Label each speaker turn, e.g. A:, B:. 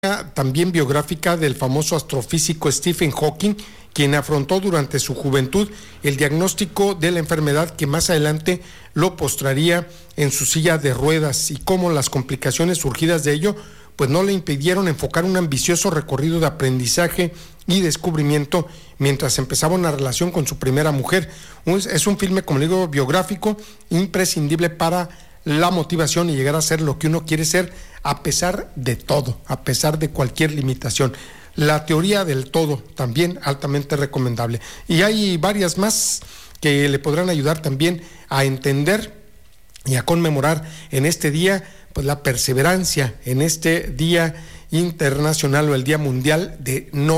A: También biográfica del famoso astrofísico Stephen Hawking, quien afrontó durante su juventud el diagnóstico de la enfermedad que más adelante lo postraría en su silla de ruedas, y cómo las complicaciones surgidas de ello pues no le impidieron enfocar un ambicioso recorrido de aprendizaje y descubrimiento mientras empezaba una relación con su primera mujer. Es un filme, como le digo, biográfico, imprescindible para la motivación y llegar a ser lo que uno quiere ser a pesar de todo, a pesar de cualquier limitación. La teoría del todo, también altamente recomendable. Y hay varias más que le podrán ayudar también a entender y a conmemorar en este día, pues la perseverancia, en este día internacional o el Día Mundial de No